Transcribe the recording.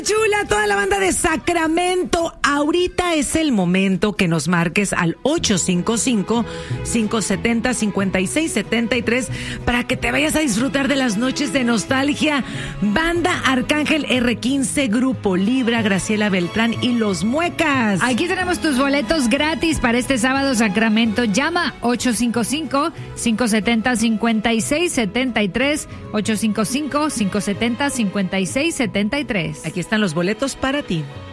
Chula, toda la banda de Sacramento, ahorita es el momento que nos marques al 855-570-5673 para que te vayas a disfrutar de las noches de nostalgia. Banda Arcángel R15, Grupo Libra, Graciela Beltrán y Los Muecas. Aquí tenemos tus boletos gratis para este sábado Sacramento. Llama 855-570-5673, 855-570-5673. Aquí están los boletos para ti.